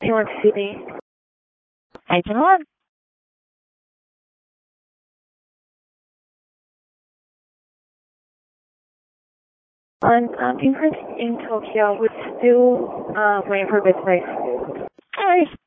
New York City. Item 1. I'm interested in Tokyo, would still wait for business. Alright,